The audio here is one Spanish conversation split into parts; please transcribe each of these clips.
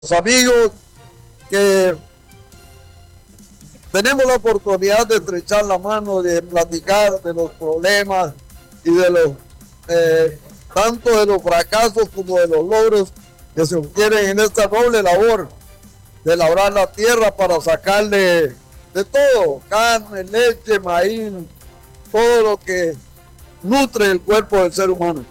amigos que tenemos la oportunidad de estrechar la mano, de platicar de los problemas y de los tanto de los fracasos como de los logros que se obtienen en esta noble labor de labrar la tierra para sacarle de todo, carne, leche, maíz, todo lo que nutre el cuerpo del ser humano.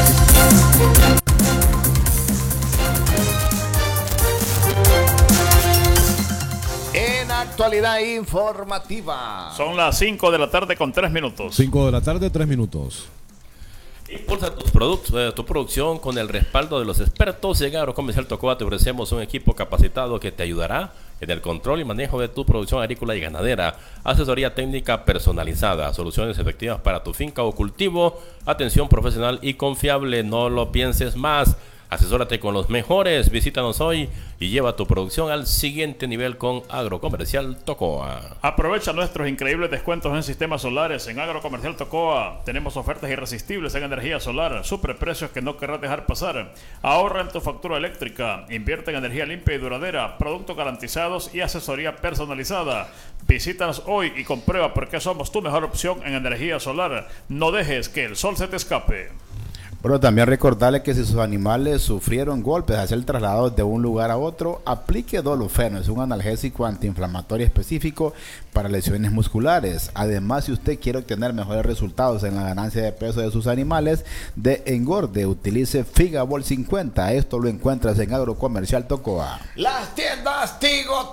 En actualidad informativa. Son las 5 de la tarde con 3 minutos. 5 de la tarde, 3 minutos. Impulsa tus productos, tu producción con el respaldo de los expertos. En Agrocomercial Tocoa te ofrecemos un equipo capacitado que te ayudará en el control y manejo de tu producción agrícola y ganadera. Asesoría técnica personalizada, soluciones efectivas para tu finca o cultivo, atención profesional y confiable. No lo pienses más. Asesórate con los mejores. Visítanos hoy y lleva tu producción al siguiente nivel con Agrocomercial Tocoa. Aprovecha nuestros increíbles descuentos en sistemas solares. En Agrocomercial Tocoa tenemos ofertas irresistibles en energía solar, superprecios que no querrás dejar pasar. Ahorra en tu factura eléctrica, invierte en energía limpia y duradera, productos garantizados y asesoría personalizada. Visítanos hoy y comprueba por qué somos tu mejor opción en energía solar. No dejes que el sol se te escape. Pero también recordarle que si sus animales sufrieron golpes al ser trasladados de un lugar a otro, aplique Dolofeno. Es un analgésico antiinflamatorio específico para lesiones musculares. Además, si usted quiere obtener mejores resultados en la ganancia de peso de sus animales de engorde, utilice Figabol 50. Esto lo encuentras en Agrocomercial Tocoa. Las tiendas Tigo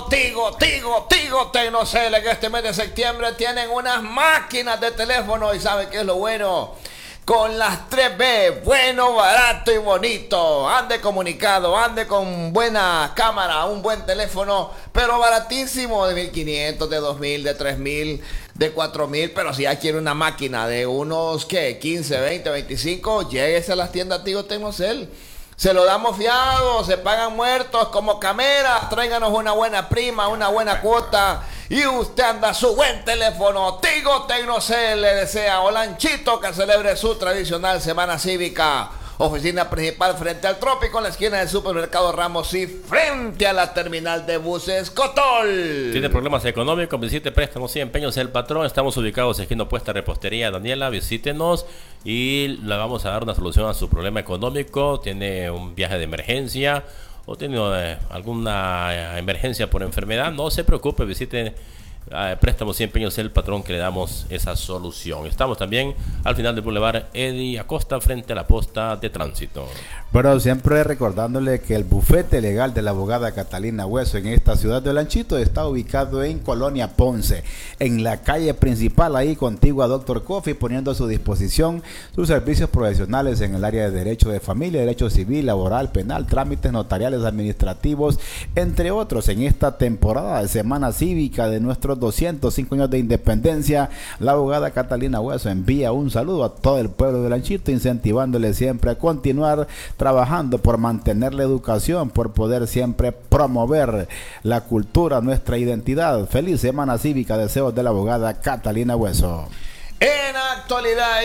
Tecnocel en este mes de septiembre tienen unas máquinas de teléfono y ¿sabe qué es lo bueno? Con las 3B, bueno, barato y bonito. Ande comunicado, ande con buena cámara, un buen teléfono, pero baratísimo, de 1,500, de 2,000, de 3,000, de 4,000. Pero si ya quiere una máquina de unos, ¿qué? 15, 20, 25, lléguese a las tiendas Tigo Tecnocel. Se lo damos fiado, se pagan muertos como cameras. Tráiganos una buena prima, una buena cuota y usted anda su buen teléfono. Tigo Tecnocel le desea Olanchito que celebre su tradicional Semana Cívica. Oficina principal frente al Trópico, en la esquina del Supermercado Ramos y frente a la terminal de buses Cotol. ¿Tiene problemas económicos? Visite Préstamos y Empeños El Patrón. Estamos ubicados en esquina opuesta a Repostería Daniela. Visítenos y le vamos a dar una solución a su problema económico. Tiene un viaje de emergencia o tiene alguna emergencia por enfermedad. No se preocupe, visite Préstamos y Empeños El Patrón, que le damos esa solución. Estamos también al final del Boulevard Eddie Acosta, frente a la posta de tránsito. Bueno, siempre recordándole que el bufete legal de la abogada Catalina Hueso en esta ciudad de Olanchito está ubicado en Colonia Ponce, en la calle principal, ahí contigua a Dr. Coffee, poniendo a su disposición sus servicios profesionales en el área de derecho de familia, derecho civil, laboral, penal, trámites notariales, administrativos, entre otros. En esta temporada de Semana Cívica de nuestros 205 años de independencia, la abogada Catalina Hueso envía un saludo a todo el pueblo de Olanchito, incentivándole siempre a continuar trabajando por mantener la educación, por poder siempre promover la cultura, nuestra identidad. Feliz Semana Cívica, deseos de la abogada Catalina Hueso. En actualidad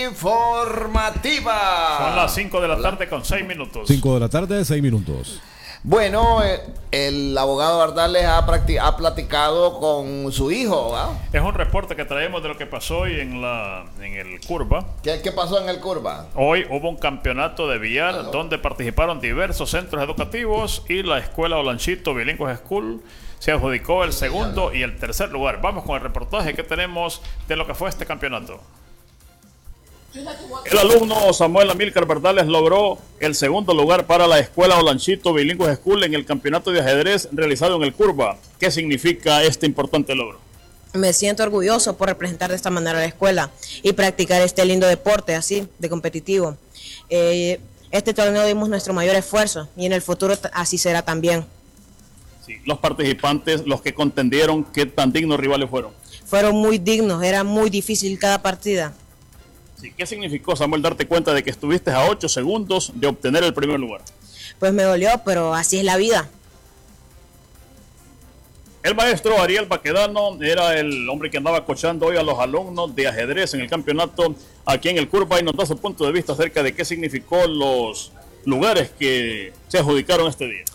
informativa. Son las 5 de la tarde con 6 minutos. 5 de la tarde, 6 minutos. Bueno, el abogado Ardales ha platicado con su hijo, ¿verdad? Es un reporte que traemos de lo que pasó hoy en el Curva. ¿Qué pasó en el Curva? Hoy hubo un campeonato de billar donde participaron diversos centros educativos y la escuela Olanchito Bilingüe School se adjudicó el segundo y el tercer lugar. Vamos con el reportaje que tenemos de lo que fue este campeonato. El alumno Samuel Amílcar Verdales logró el segundo lugar para la escuela Olanchito Bilingüe School en el campeonato de ajedrez realizado en el Curva. ¿Qué significa este importante logro? Me siento orgulloso por representar de esta manera a la escuela y practicar este lindo deporte así, de competitivo. Este torneo dimos nuestro mayor esfuerzo y en el futuro así será también. Sí, los participantes, los que contendieron, ¿qué tan dignos rivales fueron? Fueron muy dignos, era muy difícil cada partida. Sí, ¿qué significó, Samuel, darte cuenta de que estuviste a 8 segundos de obtener el primer lugar? Pues me dolió, pero así es la vida. El maestro Ariel Baquedano era el hombre que andaba coachando hoy a los alumnos de ajedrez en el campeonato aquí en el Curva y nos da su punto de vista acerca de qué significó los lugares que se adjudicaron este día.